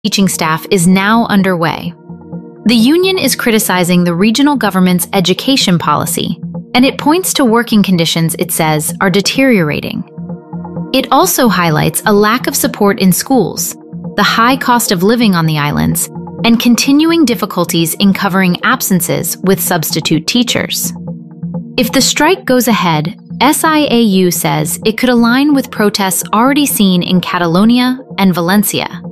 teaching staff is now underway. The union is criticizing the regional government's education policy, and it points to working conditions it says are deteriorating. It also highlights a lack of support in schools, the high cost of living on the islands, and continuing difficulties in covering absences with substitute teachers. If the strike goes ahead, SIAU says it could align with protests already seen in Catalonia and Valencia.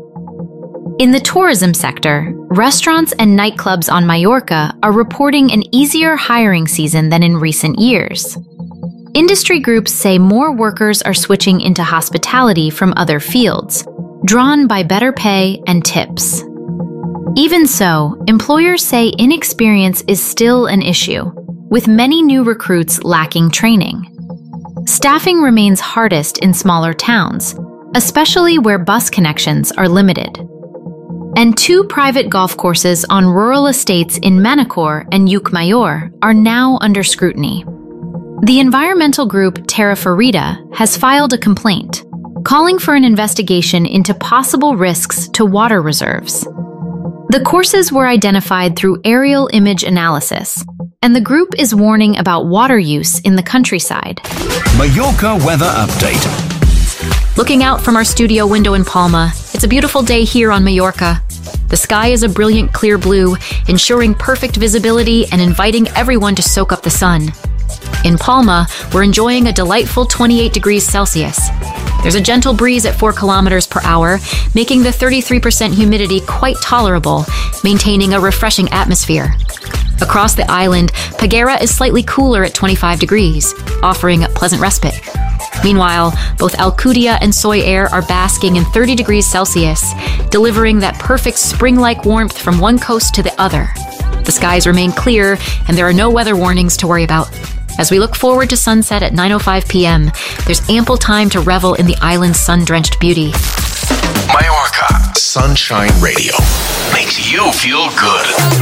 In the tourism sector, restaurants and nightclubs on Mallorca are reporting an easier hiring season than in recent years. Industry groups say more workers are switching into hospitality from other fields, drawn by better pay and tips. Even so, employers say inexperience is still an issue, with many new recruits lacking training. Staffing remains hardest in smaller towns, especially where bus connections are limited. And 2 private golf courses on rural estates in Manacor and Llucmajor are now under scrutiny. The environmental group Terra Ferida has filed a complaint, calling for an investigation into possible risks to water reserves. The courses were identified through aerial image analysis, and the group is warning about water use in the countryside. Mallorca weather update. Looking out from our studio window in Palma, it's a beautiful day here on Mallorca. The sky is a brilliant clear blue, ensuring perfect visibility and inviting everyone to soak up the sun. In Palma, we're enjoying a delightful 28 degrees Celsius. There's a gentle breeze at 4 kilometers per hour, making the 33% humidity quite tolerable, maintaining a refreshing atmosphere. Across the island, Peguera is slightly cooler at 25 degrees, offering a pleasant respite. Meanwhile, both Alcudia and Soy Air are basking in 30 degrees Celsius, delivering that perfect spring-like warmth from one coast to the other. The skies remain clear, and there are no weather warnings to worry about. As we look forward to sunset at 9:05 p.m., there's ample time to revel in the island's sun-drenched beauty. Mallorca Sunshine Radio makes you feel good.